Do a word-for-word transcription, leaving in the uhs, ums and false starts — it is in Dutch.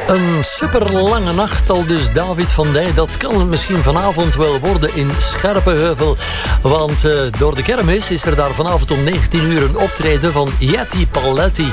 Een super lange nacht, al dus David van Dij. Dat kan het misschien vanavond wel worden in Scherpenheuvel. Want uh, door de kermis is er daar vanavond om negentien uur een optreden van Yeti Paletti.